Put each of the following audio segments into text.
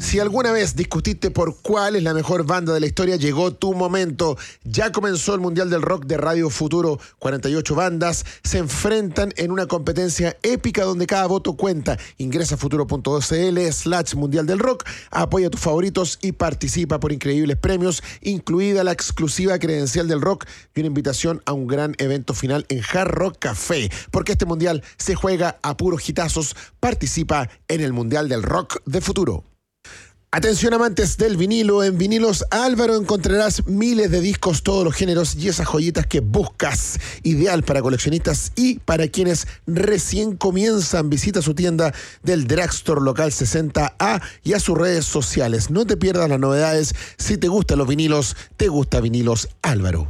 Si alguna vez discutiste por cuál es la mejor banda de la historia, llegó tu momento. Ya comenzó el Mundial del Rock de Radio Futuro. 48 bandas se enfrentan en una competencia épica donde cada voto cuenta. Ingresa a futuro.cl/Mundial del Rock, apoya a tus favoritos y participa por increíbles premios, incluida la exclusiva credencial del rock y una invitación a un gran evento final en Hard Rock Café. Porque este Mundial se juega a puros hitazos. Participa en el Mundial del Rock de Futuro. Atención amantes del vinilo, en Vinilos Álvaro encontrarás miles de discos, todos los géneros y esas joyitas que buscas. Ideal para coleccionistas y para quienes recién comienzan. Visita su tienda del Drugstore Local 60A y a sus redes sociales. No te pierdas las novedades. Si te gustan los vinilos, te gusta Vinilos Álvaro.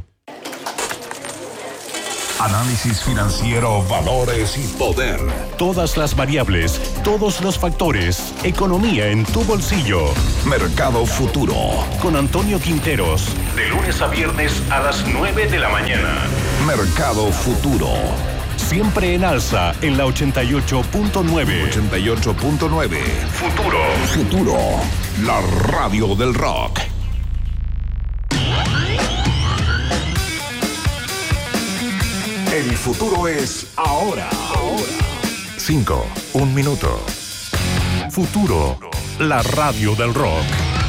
Análisis financiero, valores y poder. Todas las variables, todos los factores. Economía en tu bolsillo. Mercado Futuro. Con Antonio Quinteros. De lunes a viernes a las 9 de la mañana. Mercado Futuro. Siempre en alza en la 88.9. 88.9. Futuro. Futuro. La radio del rock. El futuro es ahora. 5, 1 minuto. Futuro, la radio del rock.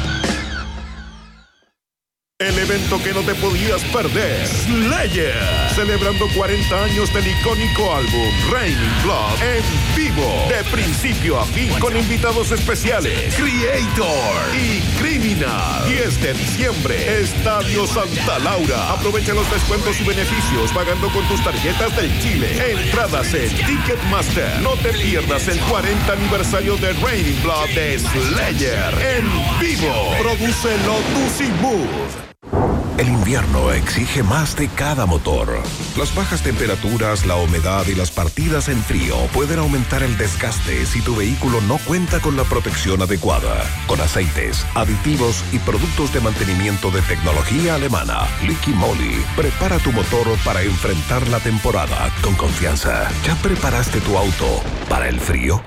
El evento que no te podías perder. Slayer. Celebrando 40 años del icónico álbum Raining Blood en vivo. De principio a fin. Con invitados especiales. Creator y Criminal. 10 de diciembre. Estadio Santa Laura. Aprovecha los descuentos y beneficios pagando con tus tarjetas del Chile. Entradas en Ticketmaster. No te pierdas el 40 aniversario de Raining Blood de Slayer. En vivo. Produce Lotus y Mood. El invierno exige más de cada motor. Las bajas temperaturas, la humedad y las partidas en frío pueden aumentar el desgaste si tu vehículo no cuenta con la protección adecuada. Con aceites, aditivos y productos de mantenimiento de tecnología alemana, Liqui Moly prepara tu motor para enfrentar la temporada con confianza. ¿Ya preparaste tu auto para el frío?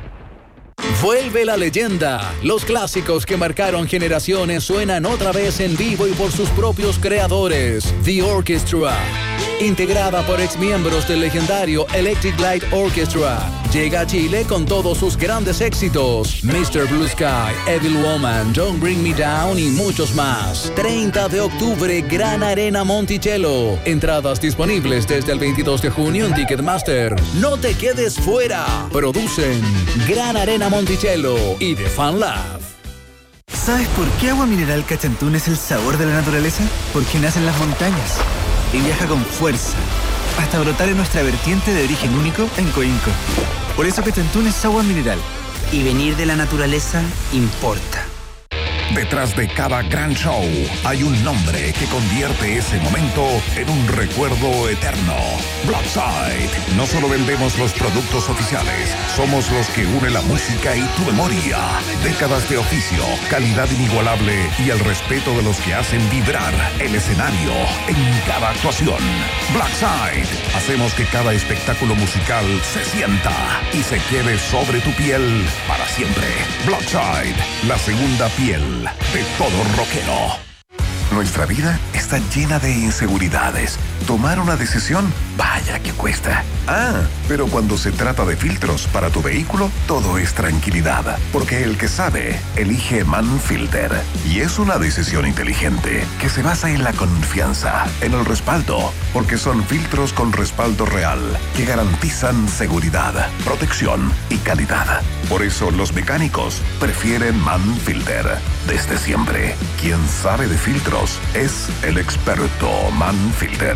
Vuelve la leyenda. Los clásicos que marcaron generaciones suenan otra vez en vivo y por sus propios creadores. The Orchestra. Integrada por exmiembros del legendario Electric Light Orchestra. Llega a Chile con todos sus grandes éxitos. Mr. Blue Sky, Evil Woman, Don't Bring Me Down y muchos más. 30 de octubre, Gran Arena Monticello. Entradas disponibles desde el 22 de junio en Ticketmaster. No te quedes fuera. Producen Gran Arena Monticello y The Fan Lab. ¿Sabes por qué Agua Mineral Cachantún es el sabor de la naturaleza? Porque nace en las montañas y viaja con fuerza hasta brotar en nuestra vertiente de origen único en Coinco. Por eso Cachantún es agua mineral. Y venir de la naturaleza importa. Detrás de cada gran show hay un nombre que convierte ese momento en un recuerdo eterno. Blackside. No solo vendemos los productos oficiales, somos los que unen la música y tu memoria. Décadas de oficio, calidad inigualable y el respeto de los que hacen vibrar el escenario en cada actuación. Blackside. Hacemos que cada espectáculo musical se sienta y se quede sobre tu piel para siempre. Blackside, la segunda piel de todo rockero. Nuestra vida está llena de inseguridades. Tomar una decisión, vaya que cuesta. Pero cuando se trata de filtros para tu vehículo, todo es tranquilidad. Porque el que sabe, elige Manfilter. Y es una decisión inteligente que se basa en la confianza, en el respaldo. Porque son filtros con respaldo real que garantizan seguridad, protección y calidad. Por eso los mecánicos prefieren Manfilter. Desde siempre, quien sabe de filtros es el experto Manfilter.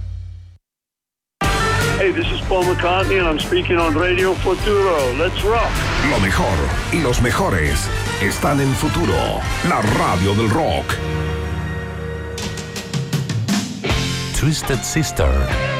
Hey, this is Paul McCartney and I'm speaking on Radio Futuro. Let's rock. Lo mejor y los mejores están en Futuro, la radio del rock. Twisted Sister.